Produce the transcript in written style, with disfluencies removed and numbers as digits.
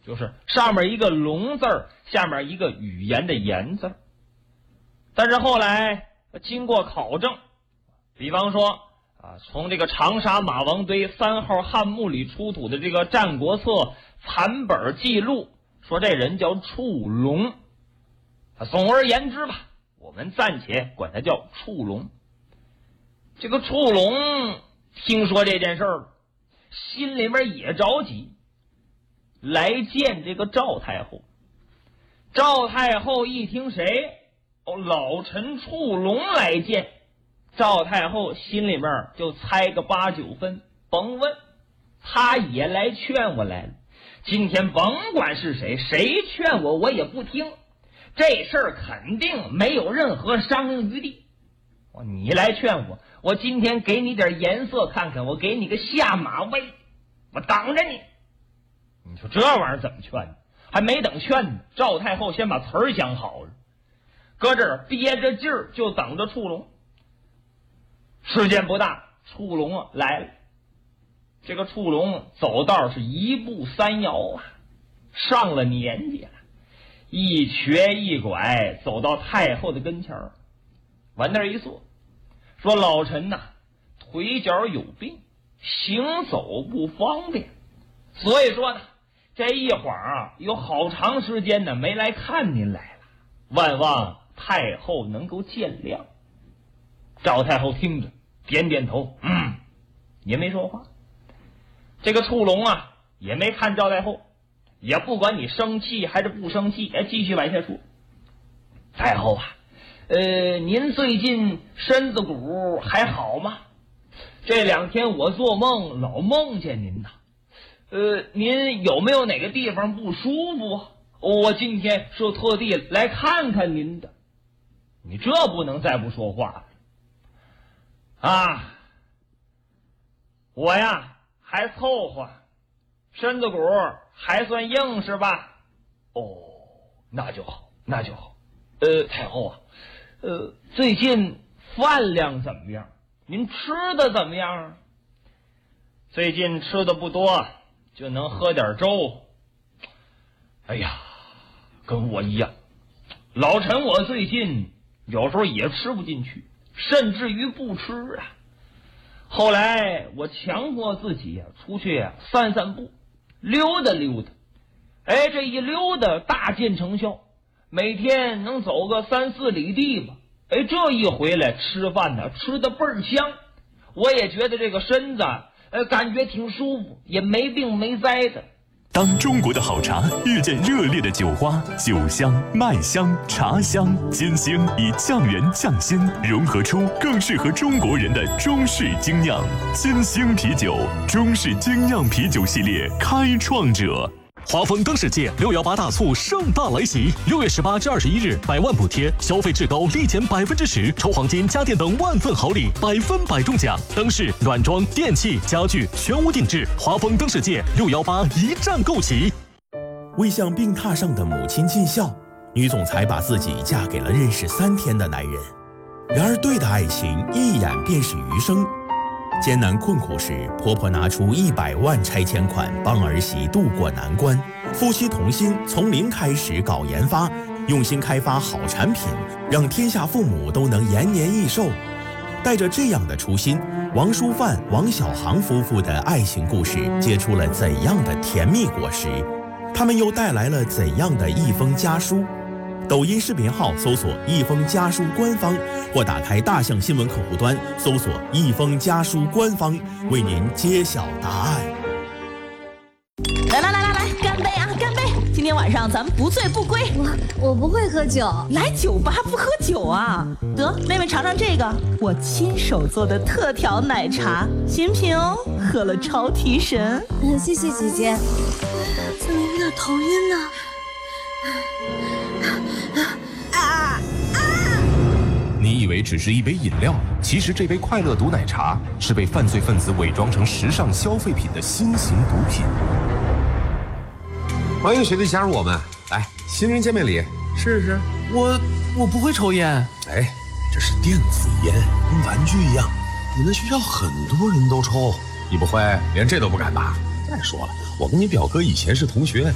就是上面一个龙字儿，下面一个语言的言字。但是后来经过考证，比方说从这个长沙马王堆3号汉墓里出土的这个《战国策》残本记录，说这人叫触龙。总而言之吧，我们暂且管他叫触龙。这个触龙听说这件事儿，心里面也着急，来见这个赵太后。赵太后一听谁？老臣触龙来见。赵太后心里面就猜个8、9分，甭问，他也来劝我来了。今天甭管是谁，谁劝我，我也不听。这事儿肯定没有任何商量余地。你来劝我，我今天给你点颜色看看，我给你个下马威，我挡着你。你说这玩意儿怎么劝呢？还没等劝呢，赵太后先把词儿想好了，搁这儿憋着劲儿就等着触龙。时间不大，触龙来了。这个触龙走道是一步3摇上了年纪了，一瘸一拐走到太后的跟前儿，往那儿一坐，说老臣腿脚有病，行走不方便，所以说这一会儿有好长时间没来看您来了，万望太后能够见谅。赵太后听着点点头，也没说话。这个触龙也没看赵太后，也不管你生气还是不生气，继续往下说。太后您最近身子骨还好吗？这2天我做梦老梦见您您有没有哪个地方不舒服？我今天是特地来看看您的。你这不能再不说话了我还凑合，身子骨还算硬是吧？那就好，那就好。太后最近饭量怎么样？您吃的怎么样？最近吃的不多，就能喝点粥。哎呀，跟我一样，老臣我最近有时候也吃不进去，甚至于不吃后来我强迫自己出去散散步，溜达溜达。这一溜达大见成效，每天能走个3、4里地吧。这一回来吃饭吃得倍儿香，我也觉得这个身子感觉挺舒服，也没病没灾的。 当中国的好茶遇见热烈的酒花，酒香、麦香、茶香、金星以酱园酱鲜融合出更适合中国人的中式精酿。金星啤酒，中式精酿啤酒系列开创者。 华丰灯世界618大促盛大来袭，6月18至21日，100万补贴，消费至高立减10%，抽黄金、家电等万份好礼，100%中奖。灯饰、软装、电器、家具全无定制。华丰灯世界618一站购齐。 为向病榻上的母亲尽孝，女总裁把自己嫁给了认识3天的男人。然而，对的爱情一眼便是余生。艰难困苦时，婆婆拿出100万拆迁款帮儿媳渡过难关。夫妻同心，从零开始搞研发，用心开发好产品，让天下父母都能延年益寿。带着这样的初心，王淑范、王小航夫妇的爱情故事结出了怎样的甜蜜果实？他们又带来了怎样的一封家书？抖音视频号搜索一封家书官方，或打开大象新闻客户端搜索一封家书官方，为您揭晓答案。 来，干杯啊，干杯！今天晚上咱们不醉不归。 我不会喝酒， 来酒吧不喝酒啊？得，妹妹尝尝这个，我亲手做的特调奶茶，新品哦，喝了超提神。 谢谢姐姐。怎么有点头晕呢？ 你以为只是一杯饮料，其实这杯快乐毒奶茶是被犯罪分子伪装成时尚消费品的新型毒品。 欢迎学弟加入我们，来，新人见面礼，试试。 我不会抽烟。 哎，这是电子烟，跟玩具一样，你们学校很多人都抽，你不会连这都不敢吧？再说了，我跟你表哥以前是同学。